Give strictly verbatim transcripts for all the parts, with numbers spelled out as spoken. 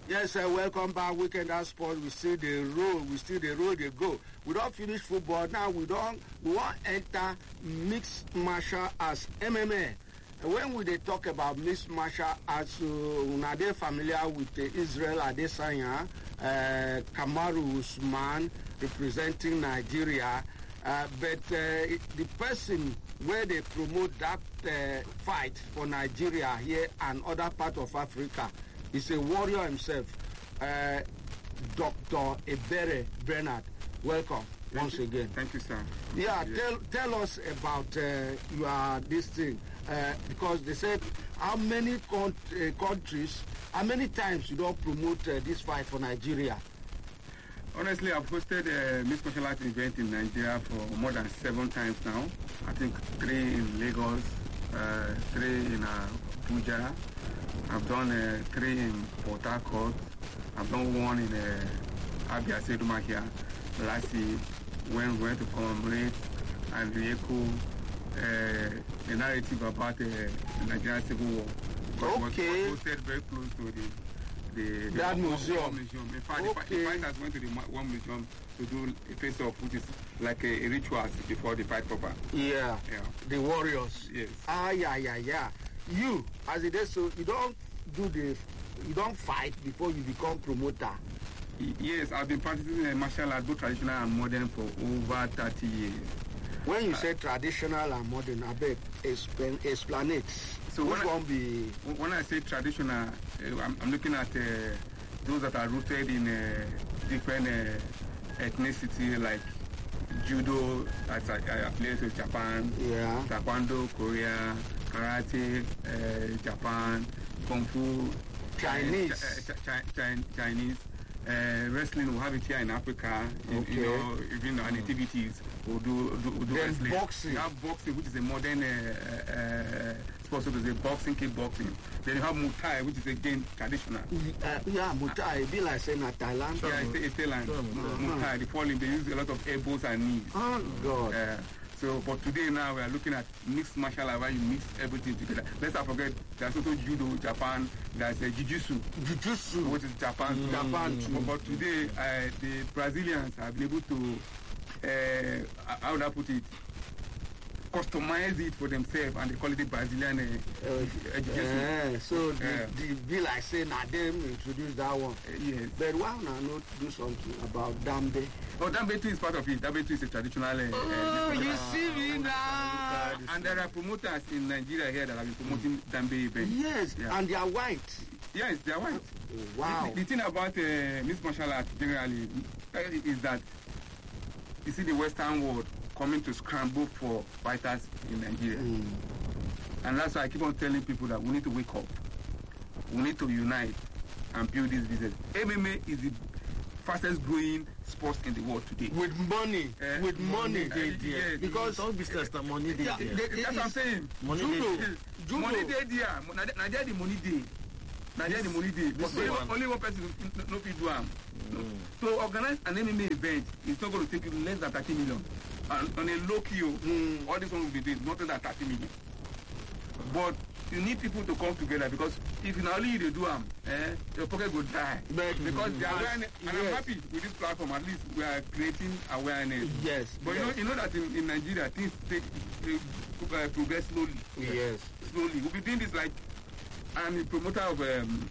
Yes, uh, welcome back. Weekend Sport. We still the road. We still the road. They go. We don't finish football now. We don't. We want enter mixed martial arts M M A. When we they talk about mixed martial arts, uh, una they familiar with uh, Israel Adesanya, uh, Kamaru Usman representing Nigeria. Uh, but uh, the person where they promote that uh, fight for Nigeria here and other part of Africa is a warrior himself, uh, Doctor Ebere Bernard. Welcome Thank once you. again. Thank you, sir. Yeah, Yeah. tell tell us about uh, your this thing uh, because they said how many con- uh, countries, how many times you don't promote uh, this fight for Nigeria. Honestly, I've hosted a mixed martial arts event in Nigeria for more than seven times now. I think three in Lagos, uh, three in uh, Abuja. I've done uh, three in Port Harcourt. I've done one in uh, Abia Seduma here last year when we went to commemorate and re-echo uh, the narrative about uh, the Nigerian Civil War. Because Okay. it was hosted very close to the the, the That War- museum. War museum. In fact, Okay. the, fi- the fighters went to the mu- War museum to do a face-off, which is like a, a ritual before the fight proper. Yeah, Yeah. the warriors. Yes. Ah, yeah, yeah, yeah. You, as it is, so you don't do the, you don't fight before you become promoter. Y- Yes, I've been practicing uh, martial arts, both traditional and modern, for over thirty years. When you say traditional and modern, I beg, explain, explain it. So Which when I- one be? When I say traditional, uh, I'm, I'm looking at uh, those that are rooted in uh, different uh, ethnicity, like judo, that's a, a place of Japan, Yeah. taekwondo, Korea, karate, uh, Japan, kung fu, Chinese. uh, Chi- Chi- Chi- Chinese. Uh, wrestling, we have it here in Africa. You- Okay. You know, even our nativities, we'll do, do, we'll do Then wrestling. boxing. We have boxing, which is a modern uh, uh, sport, so there's a boxing, kickboxing. Then you have Muay Thai, which is again traditional. Uh, yeah, Mutai, it be like saying na Thailand. Yeah, it's, it's Thailand. Muay Thai, the falling, they use a lot of elbows and knees. Oh, God. Uh, so, but today now we are looking at mixed martial arts, where you mix everything together. Let's not forget, there's also judo, Japan, there's uh, jiu-jitsu, Jiu-jitsu. which is Japan. too. Japan too. But, but today, uh, the Brazilians have been able to, uh, how would I put it, customize it for themselves, and they call it the Brazilian uh, Uh, uh, jiu-jitsu. eh, so the, Yeah. the be like say na them introduce that one. Uh, yes. But why una not do something about Dambe? Oh, Dambe too is part of it. Dambe too is a traditional. Uh, Oh, uh, you see me now. and there are promoters in Nigeria here that have been promoting Dambe events. Yes, Yeah. and they are white. Yes, they are white. Wow. The, the thing about uh, mixed martial arts generally uh, is that you see the Western world coming to scramble for fighters in Nigeria. Mm. And that's why I keep on telling people that we need to wake up. We need to unite and build this business. M M A is the fastest growing sport in the world today. With money, Eh, with money, money, they eh, there. yes. Because All business na money dey Yeah, there. they- That's what I'm saying. Money judo, dey. judo. Money day there. Na na there the money day. Na there the money day. But only, one. only one person no, no fit do am. To organize an M M A event is not going to take you less than thirty million. And on a low key, oh, Mm. all this one will be doing not less than thirty million. But you need people to come together, because if na only you dey do am, eh, your pocket go die. But- Because the awareness, and I'm Yes. happy with this platform. At least we are creating awareness. Yes, But yes. you know, you know that in, in Nigeria things take uh, uh, progress slowly. Yes. Slowly. We'll be doing this like I'm a promoter of um,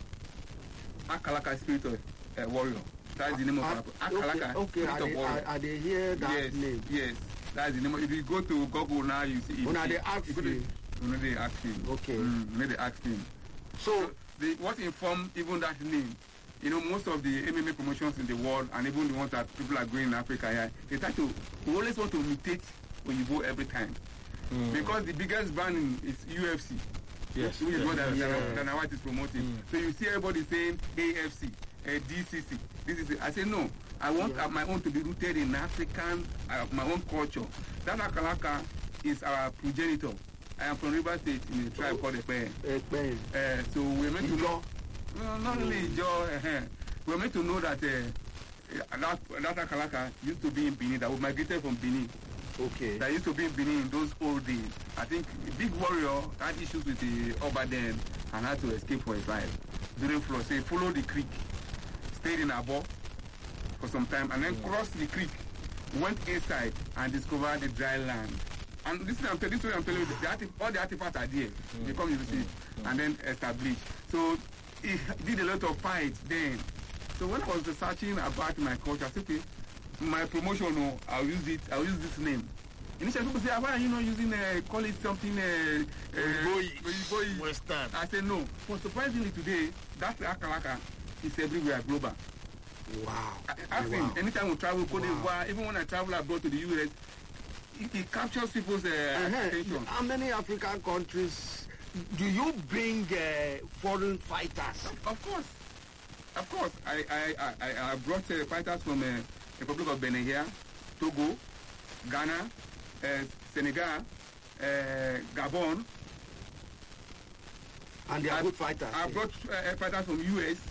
Akalaka Spirit of uh, Warrior. That's the name of our Ah, Akalaka okay, okay, Spirit I, of dey- Warrior. I, I dey hear that yes, name. yes. That's the name. Of, if you go to Google now, you see. Una you dey see- ask you go to- him. Una dey ask him. Okay. Mm, una dey ask him. So, So the, what informed even that name, you know, most of the M M A promotions in the world, and even the ones that people are going in Africa here, they try to, we always want to imitate Oyibo every time. Because the biggest brand in, is U F C. Yes, Which is yes, what yes. Dana, Yeah. Dana White is promoting. So you see everybody saying A F C, uh, D C C. This is it. I say no. I want Yeah. uh, my own to be rooted in African, uh, my own culture. That Akalaka is our progenitor. I am from River State in a tribe called Epe. Ekpen. Uh, so we're meant to know. Ijo. No, not really Joe. Uh, we're meant to know that uh, that, that Akalaka used to be in Benin. That we migrated from Benin. Okay. That used to be in Benin in those old days. I think the big warrior had issues with the Oba then and had to escape for his life during flood. So he followed the creek stayed in Abo for some time, and then mm. crossed the creek, went inside, and discovered the dry land. And this is I'm telling, this is what I'm telling you. The artif- all the artifacts are there. Mm. They come, you see, mm. and then established. So he did a lot of fights then. So when I was researching about my culture, I said, okay, my promotion, no, I'll use it. I'll use this name. Initially, people say, why are you not using, uh, call it something, uh, uh, Western? I said, no. But surprisingly today, that Akalaka is everywhere, global. Wow. I've seen, wow. anytime we travel, Cote d'Ivoire, wow. even when I travel abroad to the U S, it, it captures people's uh, uh-huh. attention. How many African countries do you bring uh, foreign fighters? Of, of course. Of course. I, I, I, I brought uh, fighters from uh, the Republic of Benin here, Togo, Ghana, uh, Senegal, uh, Gabon. And they are I, good fighters. I brought uh, fighters from U S.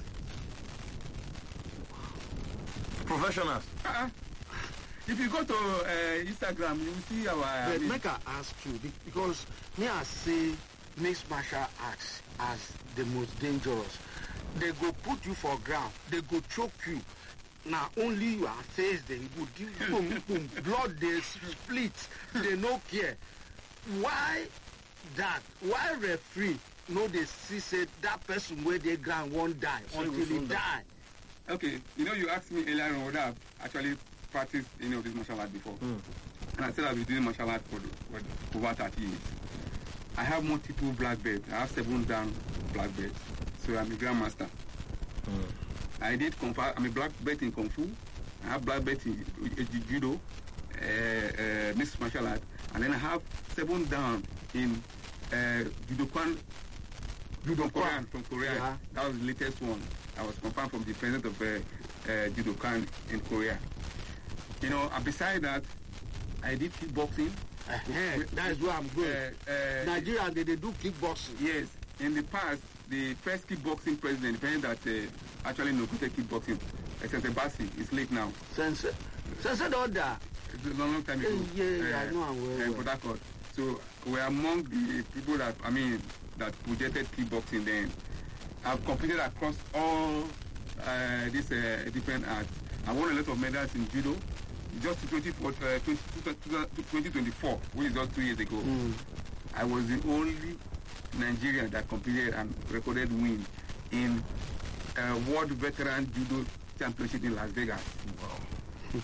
Professionals. Uh-uh. If you go to uh, Instagram, you will see our... But I mean, make I ask you, because me I see mixed martial arts as the most dangerous. They go put you for ground. They go choke you. Now only your face they go give boom boom blood they split. They no care. Why that? Why referee no they see say that person where they ground won't die So until he die? okay, you know, you asked me earlier on whether I've actually practiced any of this martial art before. Mm. And I said I've been doing martial art for, for over thirty years. I have multiple black belts. I have seven down black belts. So I'm a grandmaster. Mm. I did Kung Fu. I'm a black belt in Kung Fu. I have black belt in uh, Judo, uh, uh, mixed martial art. And then I have seven down in uh, Judokan, Judo Korean, from Korea. Yeah. That was the latest one. I was confirmed from the president of uh, uh, Judokan in Korea. You know, uh, beside that, I did kickboxing. Uh-huh. That is where I'm going. Uh, uh, Nigeria, they, they do kickboxing. Yes. In the past, the first kickboxing president, the president that uh, actually inaugurated kickboxing, Sensei Basi, is late now. Sensei, Sensei the order. It's a long, long time ago. Yeah, yeah, I know I'm well, uh, well. Port Harcourt. So we're among the people that, I mean, that projected kickboxing then. I've competed across all uh, these uh, different arts. I won a lot of medals in judo. Just twenty twenty-four, which is just two years ago, Mm. I was the only Nigerian that competed and recorded win in uh, World Veteran Judo Championship in Las Vegas. Wow.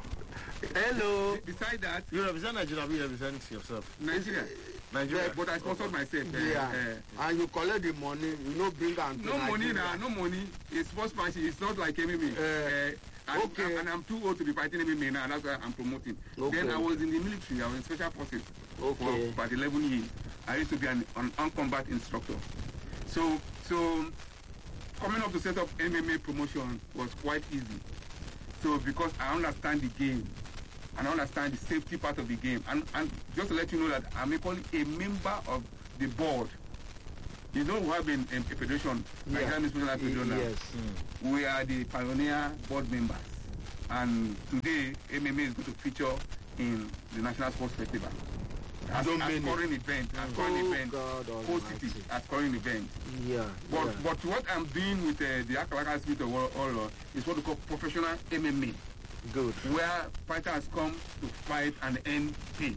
Hello. Besides that, You represent Nigeria, you represent yourself. Nigeria. Nigeria. But I sponsored myself. Uh, Yeah. uh, And you collect the money, you know, bring am to no money Nigeria. now, no money. It's sportsmanship. It's not like M M A. Uh, Uh, and, okay. and I'm too old to be fighting M M A now. That's why I'm promoting. Okay. Then I was in the military. I was in special forces Okay. for about eleven years. I used to be an, an on-combat instructor. So, so coming up to set up M M A promotion was quite easy. So because I understand the game, and I understand the safety part of the game, and, and just to let you know that I'm equally a member of the board. You know, we have been in a federation, Yeah. Nigerian Mixed Martial Arts Federation now. Yes. Mm. We are the pioneer board members. And today, M M A is going to feature in the National Sports Festival. As Don't a mean it. scoring event, as scoring Oh, event, God host almighty. it as scoring event. Yeah. But, yeah. but what I'm doing with uh, the Akalaka Spirit of Oro is what we call professional M M A, Good. where fighters come to fight and earn pay.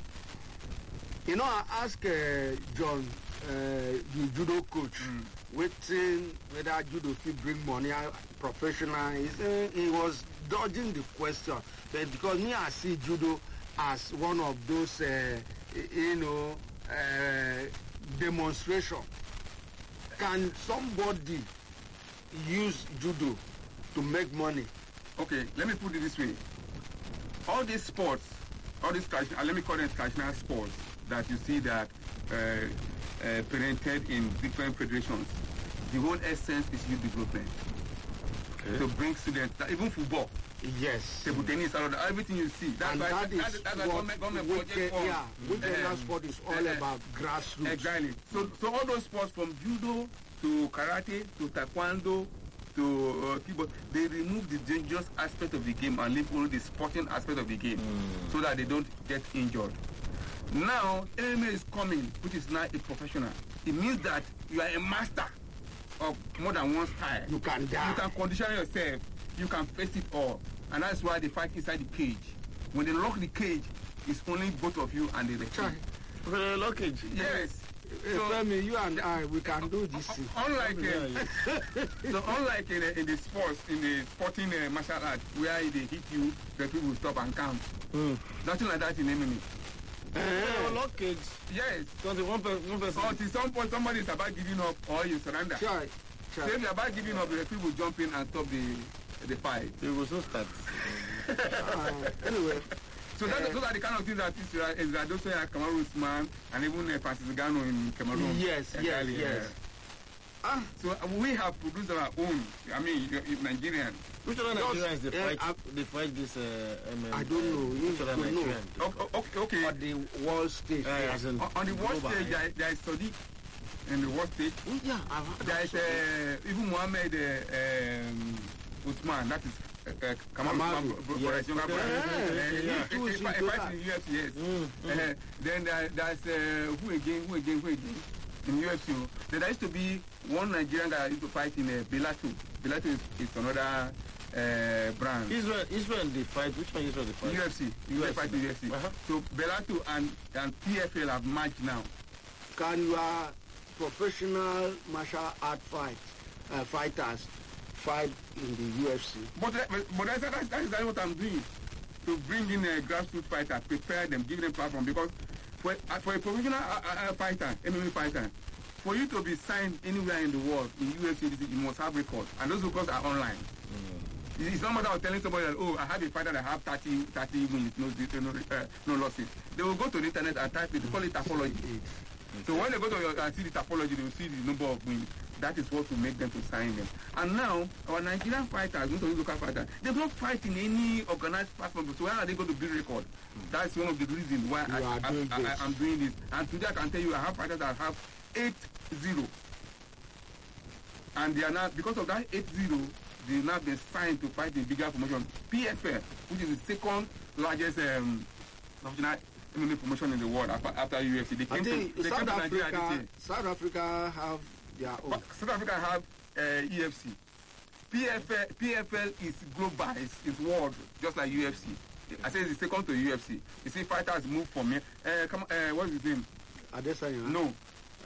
You know, I asked uh, John, uh, the judo coach, Mm. waiting whether judo fit bring money out professional. He said he was dodging the question, but because me I see judo as one of those, uh, you know, uh, demonstration. Can somebody use judo to make money? Okay, let me put it this way. All these sports, all these traditional, let me call them traditional sports that you see that uh, uh, parented in different federations, the whole essence is youth development. Okay. To bring students, that even football, Yes. table tennis, all of that, everything you see. That's And why that is that's, that's why what government, government weekend, project for. yeah, weekend Um, sport is all uh, about grassroots. Exactly. So, so all those sports from judo to karate to taekwondo to uh, keyboard, they remove the dangerous aspect of the game and leave only the sporting aspect of the game, Mm. so that they don't get injured. Now, M M A is coming, which is now a professional. It means that you are a master of more than one style, You can die. you can condition yourself. You can face it all, and that's why they fight inside the cage. When they lock the cage, it's only both of you and the referee. For the lockage. Yes. Hey, Femi, you and I, we can do this thing. Unlike uh, so unlike in, uh, in the sports, in the sporting uh, martial art, where they hit you, the people will stop and count. Mm. Nothing like that in M M A. For the lockage. Yes. twenty-one per, one person. So until some point somebody is about giving up or you surrender. Try. So Try. if you're about giving up, the referee will jump in and stop the the fight. You will soon start. Uh, anyway, So that, those are the kind of things that Israel, Israel those are Cameroon man and even uh, Francis Ngannou in Cameroon. yes, yes, Entirely, yes. uh, Ah, So uh, we have produced our own. I mean, you- you Nigerian. Which other Just, Nigerians they uh, fight? I- they fight this uh, M M. I don't know. You Which other don't know. Nigerians? Okay, okay. okay. on the world stage. Uh, as in On, on the world global, stage, yeah. there, there is Sadiq in the world stage. Oh, yeah, I've heard There of is something. uh, even Mohammed uh, um, Usman. That is uh, uh, Kamal Kamaru, Usman, bro- bro- yes. younger brother. Yeah, Uh, yeah, he- yeah. he- he- he fight- he fights in U F C, yes. Mm, mm. Uh, then there, there's uh, who again? Who again? Who again? In U F C. oh. Then there used to be one Nigerian that used to fight in uh, Bellator. Bellator is, is another uh, brand. Israel, Israel they fight. Which one Israel they fight? U F C. U F C fight in U F C. Uh-huh. So Bellator and and P F L have merged now. Can your professional martial art fight uh, fighters fight in the U F C? But uh, but but that's, that's, that's exactly what I'm doing. To bring in a grassroots fighter, prepare them, give them platform. Because for, uh, for a professional uh, uh, fighter, M M A fighter, for you to be signed anywhere in the world, in U F C, you must have records. And those records are online. It's not matter of telling somebody that, oh, I have a fighter that have thirty, thirty wins, no, no, uh, no losses. They will go to the internet and type it, they call it topology. So when they go to your, uh, see the topology, they will see the number of wins. That is what will make them to sign them. And now, our Nigerian fighters, most of the local fighters, they don't fight in any organized platform. So where are they going to build record? That's one of the reasons why You I, are I, doing I, I, this. I'm doing this. And today I can tell you I have fighters that have eight zero. And they are now, because of that eight zero, they now been signed to fight in bigger promotion. P F L, which is the second largest um, professional M M A promotion in the world after, after U F C. They I came think to, they South came to Nigeria this Africa, year. South Africa have their own. But South Africa have uh, E F C. P F L, P F L is global, it's, it's world, just like U F C. I say it's second to U F C. You see fighters move from here. Uh, come, on, uh, what is his name? Adesanya. No.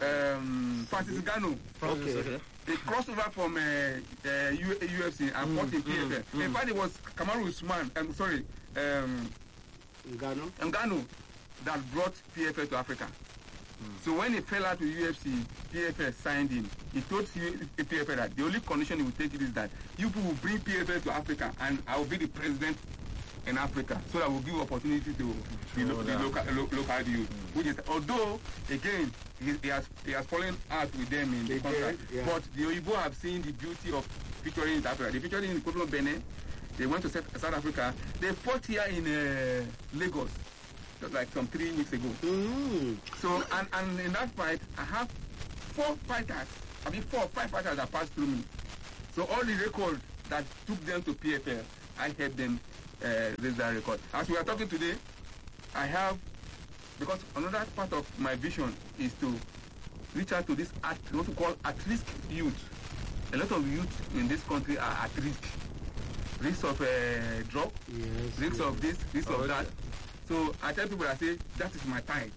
Um, Francis Ngannou. Okay. They crossed over from uh, uh, U- UFC and fought in P F L. In fact, it was Kamaru Usman, I'm sorry, um, Ngannou. Ngannou that brought P F L to Africa. So when he fell out to U F C, P F L signed him. He told U- P F L that the only condition he would take it is that you people will bring P F L to Africa and I will be the president in Africa, so that will give opportunity to the, lo- the local lo- local youth. Which is, although again he, he has he has fallen out with them in the They contract, did, yeah. but the Oyibo have seen the beauty of featuring in Africa. They featured in Cotonou, Benin. They went to South South Africa. They fought here in uh, Lagos, just like some three weeks ago. Mm. So and, and in that fight, I have four fighters. I mean four or five fighters that passed through me. So all the records that took them to P F L, I helped them uh, raise that record. As we are talking today, I have, because another part of my vision is to reach out to this at, what we call at-risk youth. A lot of youth in this country are at risk. Risk of uh, drug, Yes. risk yes. of this, risk Oh, of yeah. that. So I tell people, I say, that is my tithe.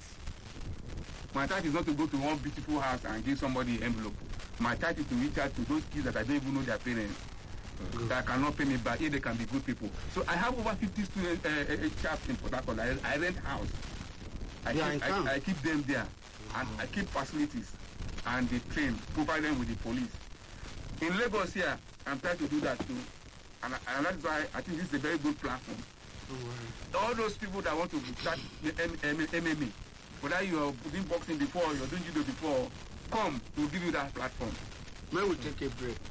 My tithe is not to go to one beautiful house and give somebody an envelope. My tithe is to reach out to those kids that I don't even know their parents, that cannot pay me back, yet they can be good people. So I have over fifty students, uh, uh, chaps in Port Harcourt. I, I rent house. I They are keep, in town. I, I keep them there, and I keep facilities, and they train, provide them with the police. In Lagos here, I'm trying to do that too, and, and that's why I think this is a very good platform. All those people that want to start the M- M- M M A, whether you have been boxing before, you're doing judo before, come, we'll give you that platform. May we take a break?